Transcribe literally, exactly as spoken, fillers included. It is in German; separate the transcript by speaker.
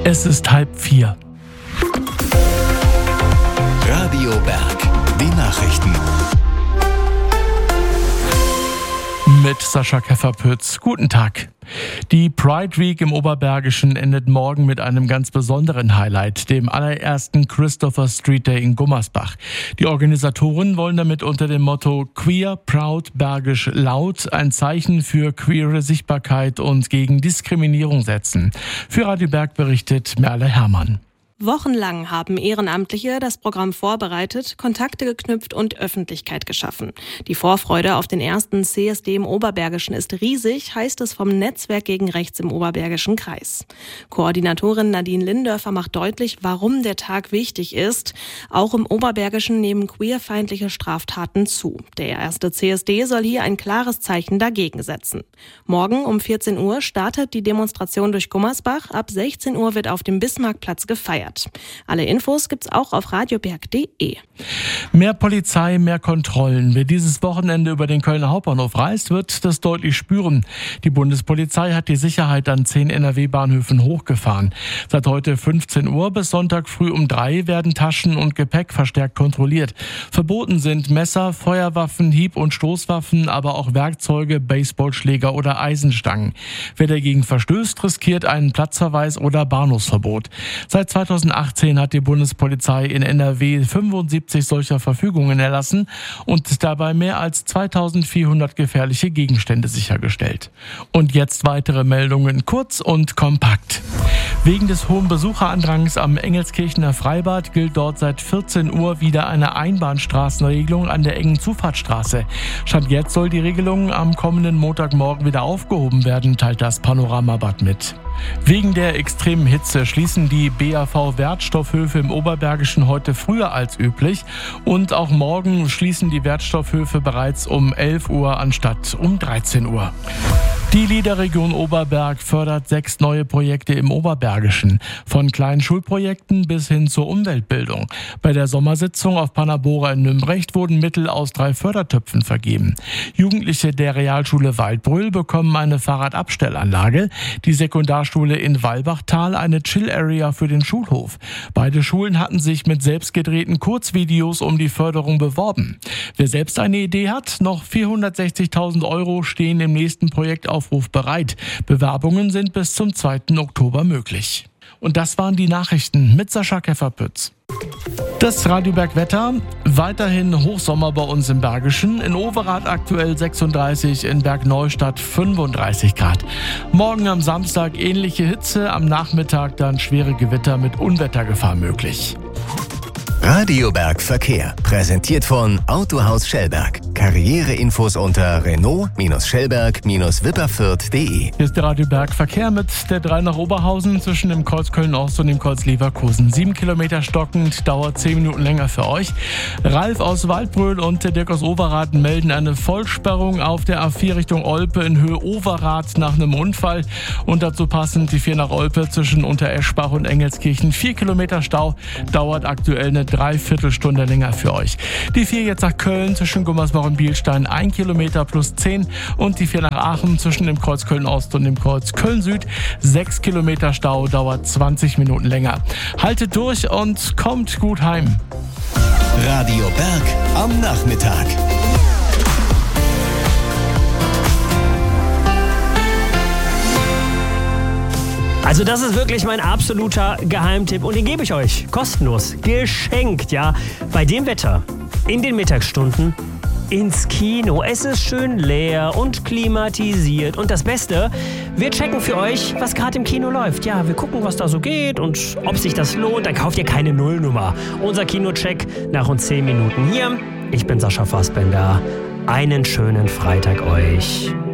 Speaker 1: Es ist halb vier.
Speaker 2: Radio Berg, die Nachrichten.
Speaker 1: Mit Sascha Kefferpütz. Guten Tag. Die Pride Week im Oberbergischen endet morgen mit einem ganz besonderen Highlight, dem allerersten Christopher Street Day in Gummersbach. Die Organisatoren wollen damit unter dem Motto Queer, Proud, Bergisch, Laut ein Zeichen für queere Sichtbarkeit und gegen Diskriminierung setzen. Für Radio Berg berichtet Merle Herrmann.
Speaker 3: Wochenlang haben Ehrenamtliche das Programm vorbereitet, Kontakte geknüpft und Öffentlichkeit geschaffen. Die Vorfreude auf den ersten C S D im Oberbergischen ist riesig, heißt es vom Netzwerk gegen Rechts im Oberbergischen Kreis. Koordinatorin Nadine Lindörfer macht deutlich, warum der Tag wichtig ist. Auch im Oberbergischen nehmen queerfeindliche Straftaten zu. Der erste C S D soll hier ein klares Zeichen dagegen setzen. Morgen um vierzehn Uhr startet die Demonstration durch Gummersbach. Ab sechzehn Uhr wird auf dem Bismarckplatz gefeiert. Alle Infos gibt's auch auf radioberg punkt de.
Speaker 1: Mehr Polizei, mehr Kontrollen. Wer dieses Wochenende über den Kölner Hauptbahnhof reist, wird das deutlich spüren. Die Bundespolizei hat die Sicherheit an zehn N R W-Bahnhöfen hochgefahren. Seit heute fünfzehn Uhr bis Sonntag früh um drei werden Taschen und Gepäck verstärkt kontrolliert. Verboten sind Messer, Feuerwaffen, Hieb- und Stoßwaffen, aber auch Werkzeuge, Baseballschläger oder Eisenstangen. Wer dagegen verstößt, riskiert einen Platzverweis oder Bahnhofsverbot. Seit zweitausendachtzehn hat die Bundespolizei in N R W fünfundsiebzig solcher Verfügungen erlassen und dabei mehr als zweitausendvierhundert gefährliche Gegenstände sichergestellt. Und jetzt weitere Meldungen, kurz und kompakt. Wegen des hohen Besucherandrangs am Engelskirchener Freibad gilt dort seit vierzehn Uhr wieder eine Einbahnstraßenregelung an der engen Zufahrtsstraße. Stand jetzt soll die Regelung am kommenden Montagmorgen wieder aufgehoben werden, teilt das Panoramabad mit. Wegen der extremen Hitze schließen die B A V-Wertstoffhöfe im Oberbergischen heute früher als üblich und auch morgen schließen die Wertstoffhöfe bereits um elf Uhr anstatt um dreizehn Uhr. Die LEADER-Region Oberberg fördert sechs neue Projekte im Oberbergischen, von kleinen Schulprojekten bis hin zur Umweltbildung. Bei der Sommersitzung auf Panabora in Nümbrecht wurden Mittel aus drei Fördertöpfen vergeben. Jugendliche der Realschule Waldbröl bekommen eine Fahrradabstellanlage, die Sekundarschule in Walbachtal eine Chill-Area für den Schulhof. Beide Schulen hatten sich mit selbst gedrehten Kurzvideos um die Förderung beworben. Wer selbst eine Idee hat, noch vierhundertsechzigtausend Euro stehen im nächsten Projektaufruf bereit. Bewerbungen sind bis zum zweiten Oktober möglich. Und das waren die Nachrichten mit Sascha Kefferpütz. Das Radio Berg Wetter, weiterhin Hochsommer bei uns im Bergischen, in Overath aktuell sechsunddreißig, in Bergneustadt fünfunddreißig Grad. Morgen am Samstag ähnliche Hitze, am Nachmittag dann schwere Gewitter mit Unwettergefahr möglich.
Speaker 2: Radio Berg Verkehr, präsentiert von Autohaus Schellberg. Karriereinfos unter Renault-Schellberg-Wipperfürth punkt de.
Speaker 1: Hier ist der Radio Berg Verkehr mit der drei nach Oberhausen zwischen dem Kreuz Köln-Ost und dem Kreuz Leverkusen. Sieben Kilometer stockend, dauert zehn Minuten länger für euch. Ralf aus Waldbröl und der Dirk aus Overath melden eine Vollsperrung auf der A vier Richtung Olpe in Höhe Overath nach einem Unfall. Und dazu passend die vier nach Olpe zwischen Untereschbach und Engelskirchen. Vier Kilometer Stau, dauert aktuell eine Dreiviertelstunde länger für euch. Die vier jetzt nach Köln zwischen Gummersbach und Bielstein ein Kilometer plus zehn und die vier nach Aachen zwischen dem Kreuz Köln-Ost und dem Kreuz Köln-Süd. Sechs Kilometer Stau, dauert zwanzig Minuten länger. Haltet durch und kommt gut heim.
Speaker 2: Radio Berg am Nachmittag.
Speaker 4: Also das ist wirklich mein absoluter Geheimtipp und den gebe ich euch kostenlos, geschenkt, ja, bei dem Wetter, in den Mittagsstunden, ins Kino. Es ist schön leer und klimatisiert und das Beste, wir checken für euch, was gerade im Kino läuft. Ja, wir gucken, was da so geht und ob sich das lohnt, dann kauft ihr keine Nullnummer. Unser Kinocheck nach rund zehn Minuten hier. Ich bin Sascha Fassbender. Einen schönen Freitag euch.